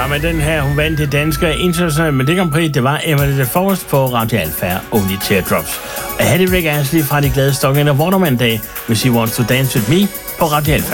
Ja, men den her, hun vandt det danske internationale Melodi Grand Prix. Det var Emily de Forest på Radio Alfa, Only Teardrops. Og her er det Rick Astley fra De Glade Stokke og Waterman Day, hvis She Wants to Dance With Me på Radio Alfa.